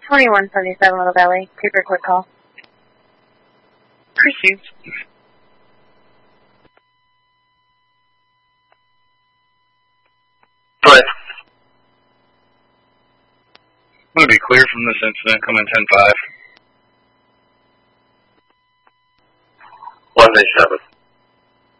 2177 Little Valley. Paper quick call. Received. But I'm going to be clear from this incident. Come in 10-5. 197.